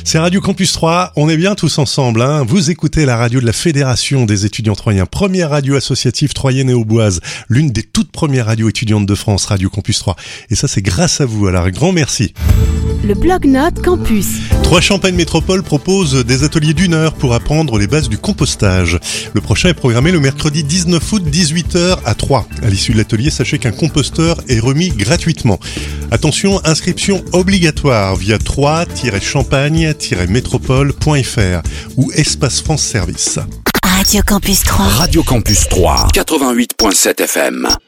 C'est Radio Campus 3, on est bien tous ensemble. Vous écoutez la radio de la Fédération des étudiants troyens, première radio associative troyenne et auboise, l'une des toutes premières radios étudiantes de France, Radio Campus 3. Et ça, c'est grâce à vous, alors un grand merci. Le blog-notes Campus. Troyes-Champagne Métropole propose des ateliers d'1 heure pour apprendre les bases du compostage. Le prochain est programmé le mercredi 19 août, 18h à Troyes. À l'issue de l'atelier, sachez qu'un composteur est remis gratuitement. Attention, inscription obligatoire via troyes-champagne-métropole.fr ou Espace France Service. Radio Campus 3. Radio Campus 3, 88.7 FM.